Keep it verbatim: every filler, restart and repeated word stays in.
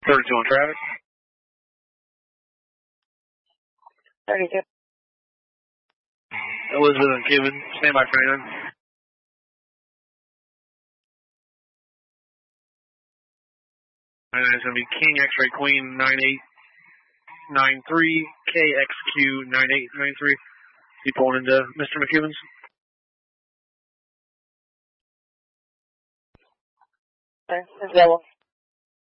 thirty-two on traffic. thirty-two. Elizabeth and Kevin, stand by for nine. And it's going to be King X-Ray Queen nine eight nine three, K X Q nine eight nine three. You pulling into Mister McKibben's? Okay, let's go.